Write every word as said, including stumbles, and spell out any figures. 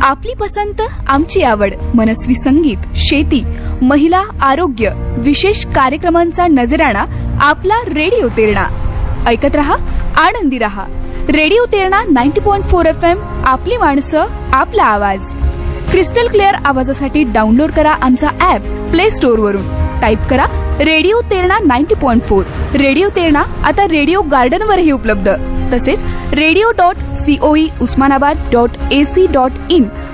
आपली पसंत आमची आवड, मनस्वी संगीत, शेती, महिला, आरोग्य, विशेष कार्यक्रमांचा नजराणा आपला रेडिओ तेरणा. ऐकत रहा, आनंदी रहा. रेडिओ तेरणा नव्वद पॉइंट चार एफ एम. आपली माणसं, आपला आवाज. क्रिस्टल क्लिअर आवाजासाठी डाउनलोड करा आमचा ऍप प्ले स्टोअर वरून. टाईप करा रेडिओ तेरणा नव्वद पॉइंट चार. रेडिओ तेरणा आता रेडिओ गार्डन वरही उपलब्ध. तसेच radio dot COE Osmanabad dot AC dot in